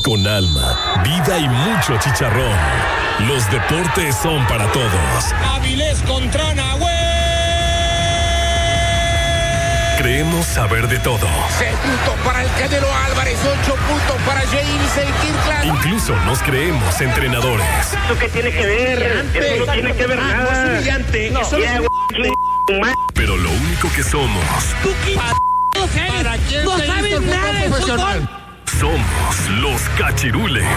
con alma, vida y mucho chicharrón. Los deportes son para todos. Avilés contra Nahuel. Creemos saber de todo. 6 puntos para el Canelo Álvarez, 8 puntos para James el Kirkland. Incluso nos creemos entrenadores. ¿Eso qué tiene que ver? Eso no tiene que ver nada. Brillante. No, Eso ya, Pero lo único que somos... ¿Para quién no se sabes hizo el nada fútbol de profesional? Somos los cachirules.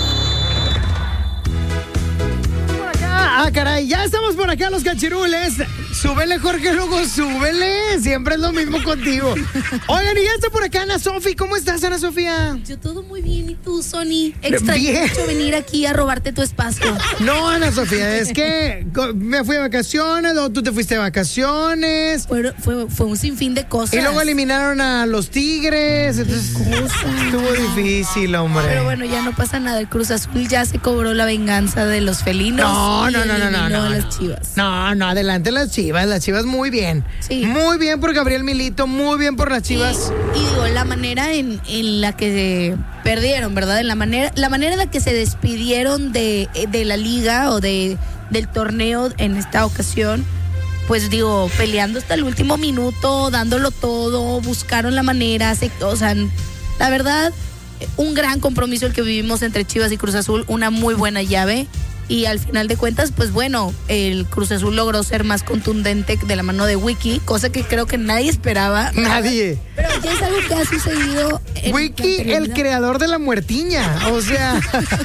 Ah, caray, ya estamos por acá los cachirules. Súbele, Jorge Lugo, súbele. Siempre es lo mismo contigo. Oigan, y ya está por acá Ana Sofi. ¿Cómo estás, Ana Sofía? Yo todo muy bien. ¿Y tú, Sony? Extraño Bien. mucho venir aquí a robarte tu espacio. No, Ana Sofía, es que me fui de vacaciones, luego tú te fuiste de vacaciones. Fue un sinfín de cosas. Y luego eliminaron a los Tigres. Entonces, estuvo difícil, hombre. Pero bueno, ya no pasa nada. El Cruz Azul ya se cobró la venganza de los felinos. No, eliminó a las Chivas. No, adelante las Chivas muy bien. Sí. Muy bien por Gabriel Milito, muy bien por las Chivas. Y digo, la manera en la que se perdieron, ¿verdad? La manera en la que se despidieron de la liga o del torneo en esta ocasión, pues digo, peleando hasta el último minuto, dándolo todo, buscaron la manera, o sea, la verdad, un gran compromiso el que vivimos entre Chivas y Cruz Azul, una muy buena llave. Y al final de cuentas, pues bueno, el Cruz Azul logró ser más contundente de la mano de Wiki, cosa que creo que nadie esperaba. Nadie. Pero ya es algo que ha sucedido. Wiki, el creador de la muertiña. O sea.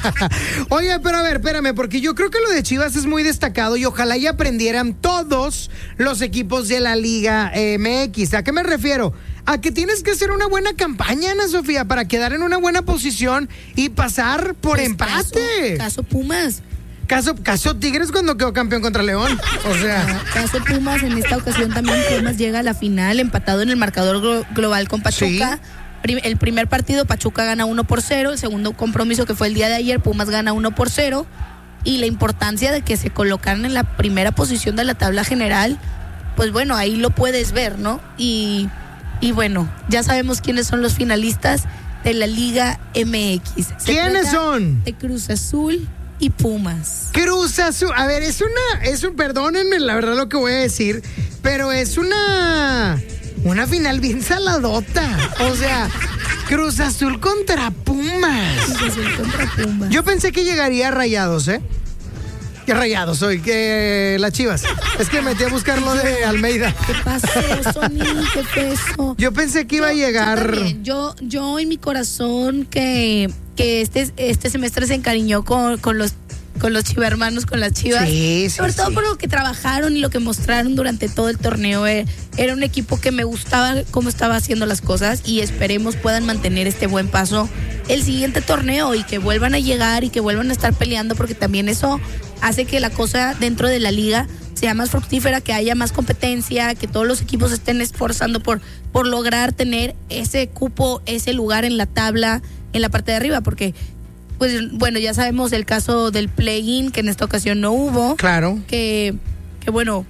Oye, pero a ver, espérame, porque yo creo que lo de Chivas es muy destacado y ojalá ya aprendieran todos los equipos de la Liga MX. ¿A qué me refiero? A que tienes que hacer una buena campaña, Ana Sofía, para quedar en una buena posición y pasar por Pues empate. Caso Pumas. Caso Tigres cuando quedó campeón contra León. O sea. Caso Pumas, en esta ocasión también Pumas llega a la final, empatado en el marcador global con Pachuca. Sí. El primer partido Pachuca gana 1-0, el segundo compromiso que fue el día de ayer, Pumas gana 1-0. Y la importancia de que se colocaran en la primera posición de la tabla general, pues bueno, ahí lo puedes ver, ¿no? Y bueno, ya sabemos quiénes son los finalistas de la Liga MX. ¿Quiénes son? De Cruz Azul y Pumas. Cruz Azul, a ver, perdónenme la verdad lo que voy a decir, pero es una final bien saladota. O sea, Cruz Azul contra Pumas. Cruz Azul contra Pumas. Yo pensé que llegaría a Rayados, ¿Qué Rayados hoy? Que las Chivas. Es que metí a buscar lo de Almeida. ¿Qué pasó, Sony? ¿Qué pasó? Yo pensé que iba a llegar. Yo en mi corazón que este semestre se encariñó con los chivermanos, con las Chivas. Sí, sobre todo por lo que trabajaron y lo que mostraron durante todo el torneo. Era un equipo que me gustaba cómo estaba haciendo las cosas y esperemos puedan mantener este buen paso el siguiente torneo y que vuelvan a llegar y que vuelvan a estar peleando, porque también eso hace que la cosa dentro de la liga sea más fructífera, que haya más competencia, que todos los equipos estén esforzando por lograr tener ese cupo, ese lugar en la tabla, en la parte de arriba, porque pues bueno, ya sabemos el caso del play-in, que en esta ocasión no hubo. Claro. Que bueno,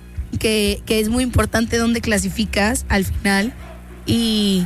que es muy importante dónde clasificas al final y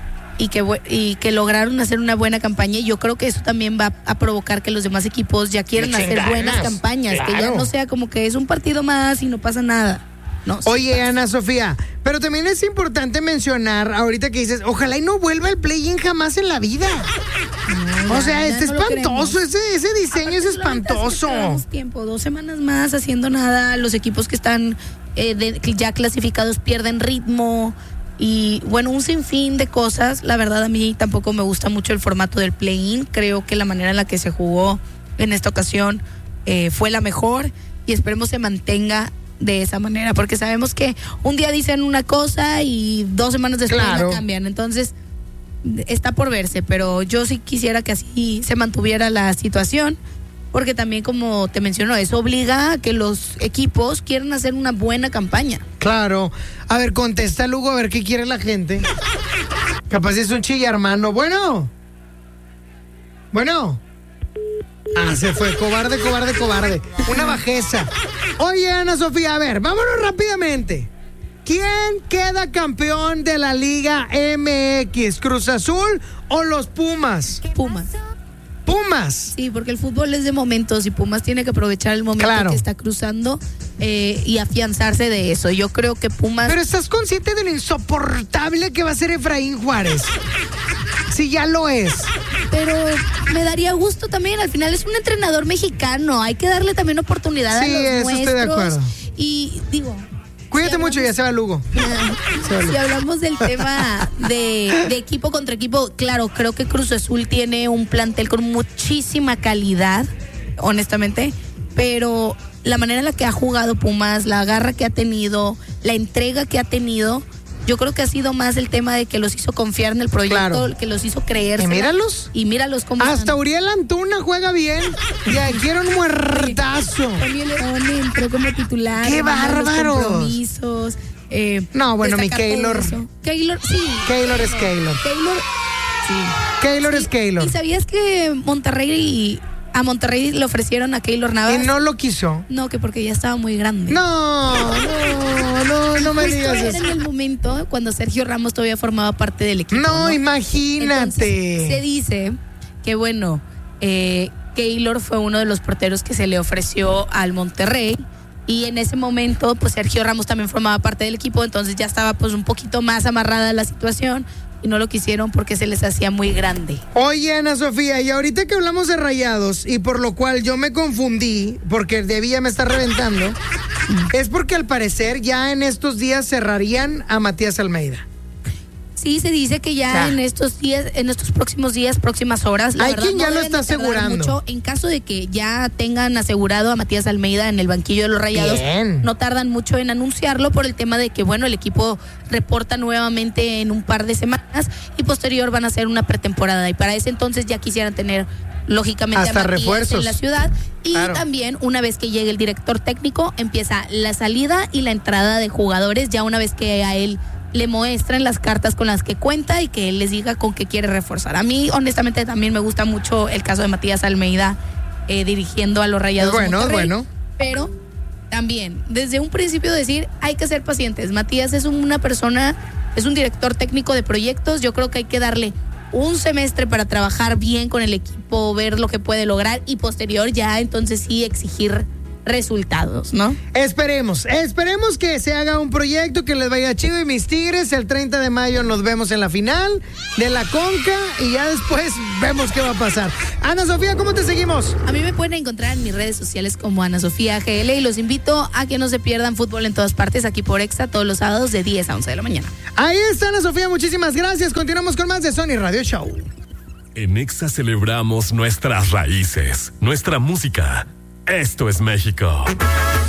que lograron hacer una buena campaña, y yo creo que eso también va a provocar que los demás equipos ya quieran hacer buenas campañas, claro. Que ya no sea como que es un partido más y no pasa nada. No, oye, sí, Ana Sofía, pero también es importante mencionar, ahorita que dices, ojalá y no vuelva el play-in jamás en la vida. No, o sea, es espantoso, ese diseño es espantoso. Tiempo, 2 semanas más haciendo nada, los equipos que están ya clasificados pierden ritmo. Y bueno, un sinfín de cosas. La verdad, a mí tampoco me gusta mucho el formato del play-in. Creo que la manera en la que se jugó en esta ocasión fue la mejor, y esperemos se mantenga de esa manera, porque sabemos que un día dicen una cosa y 2 semanas después la cambian. Entonces está por verse, pero yo sí quisiera que así se mantuviera la situación, porque también, como te menciono, eso obliga a que los equipos quieran hacer una buena campaña. Claro. A ver, contesta, Lugo, a ver qué quiere la gente. Capaz es un chillarmano. Bueno. Ah, se fue. Cobarde. Una bajeza. Oye, Ana Sofía, a ver, vámonos rápidamente. ¿Quién queda campeón de la Liga MX? ¿Cruz Azul o los Pumas? Pumas. Pumas. Sí, porque el fútbol es de momentos y Pumas tiene que aprovechar el momento que está cruzando y afianzarse de eso. Yo creo que Pumas... Pero ¿estás consciente de lo insoportable que va a ser Efraín Juárez? Sí, ya lo es. Pero me daría gusto también. Al final es un entrenador mexicano. Hay que darle también oportunidad a los nuestros. Estoy de acuerdo. Y digo... Cuídate mucho, ya se va Lugo. Si hablamos del tema de equipo contra equipo, claro, creo que Cruz Azul tiene un plantel con muchísima calidad, honestamente, pero la manera en la que ha jugado Pumas, la garra que ha tenido, la entrega que ha tenido, yo creo que ha sido más el tema de que los hizo confiar en el proyecto, que los hizo creerse. Y míralos cómo hasta están. Uriel Antuna juega bien. Ya quiero un muertazo. También León entró como titular. ¡Qué bárbaros! Compromisos. No, bueno, mi Keylor. Keylor, sí. Keylor es Keylor. Keylor es Keylor. ¿Y sabías que a Monterrey le ofrecieron a Keylor Navas? Y no lo quiso. No, que porque ya estaba muy grande. No me digas Era eso. en el momento cuando Sergio Ramos todavía formaba parte del equipo. No, imagínate. Entonces, se dice que, bueno, Keylor fue uno de los porteros que se le ofreció al Monterrey. Y en ese momento, pues Sergio Ramos también formaba parte del equipo, entonces ya estaba pues un poquito más amarrada la situación y no lo quisieron porque se les hacía muy grande. Oye, Ana Sofía, y ahorita que hablamos de Rayados, y por lo cual yo me confundí, porque debía me está reventando, es porque al parecer ya en estos días cerrarían a Matías Almeida. Sí, se dice que ya en estos días, en estos próximos días, próximas horas, la hay verdad, quien ya no lo deben está de tardar asegurando. mucho. En caso de que ya tengan asegurado a Matías Almeida en el banquillo de los Rayados, Bien. no tardan mucho en anunciarlo por el tema de que, bueno, el equipo reporta nuevamente en un par de semanas y posterior van a hacer una pretemporada y para ese entonces ya quisieran tener lógicamente hasta a Matías refuerzos en la ciudad y claro. También una vez que llegue el director técnico empieza la salida y la entrada de jugadores ya una vez que a él le muestran las cartas con las que cuenta y que él les diga con qué quiere reforzar. A mí, honestamente, también me gusta mucho el caso de Matías Almeida dirigiendo a los Rayados. Es bueno. Pero también, desde un principio decir, hay que ser pacientes. Matías es una persona, es un director técnico de proyectos. Yo creo que hay que darle un semestre para trabajar bien con el equipo, ver lo que puede lograr y posterior ya entonces sí exigir resultados, ¿no? Esperemos que se haga un proyecto que les vaya chido y mis Tigres el 30 de mayo nos vemos en la final de la Conca y ya después vemos qué va a pasar. Ana Sofía, ¿cómo te seguimos? A mí me pueden encontrar en mis redes sociales como Ana Sofía GL y los invito a que no se pierdan Fútbol en Todas Partes aquí por Exa todos los sábados de 10 a 11 de la mañana. Ahí está Ana Sofía, muchísimas gracias. Continuamos con más de Sony Radio Show. En Exa celebramos nuestras raíces, nuestra música. Esto es México.